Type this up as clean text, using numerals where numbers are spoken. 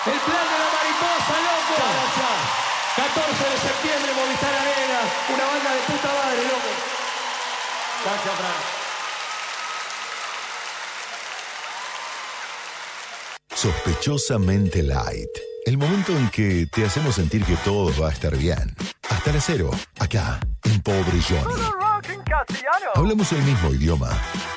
El plan de la mariposa, loco. Gracias. 14 de septiembre, Movistar Arena. Una banda de puta madre, loco. Gracias, Fran. Sospechosamente Light. El momento en que te hacemos sentir que todo va a estar bien. Hasta la cero, acá, en Pobre Johnny. Hablamos el mismo idioma,